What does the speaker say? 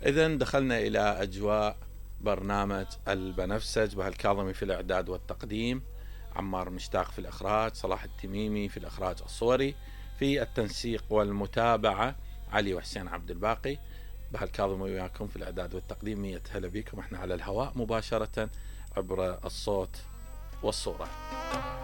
إذن دخلنا إلى أجواء برنامج البنفسج، بهالكاظمي في الإعداد والتقديم، عمار مشتاق في الإخراج، صلاح التميمي في الإخراج الصوري، في التنسيق والمتابعة علي وحسين عبد الباقي، بهالكاظمي وياكم في الإعداد والتقديم. 100 هلا بكم، احنا على الهواء مباشرة عبر الصوت والصورة.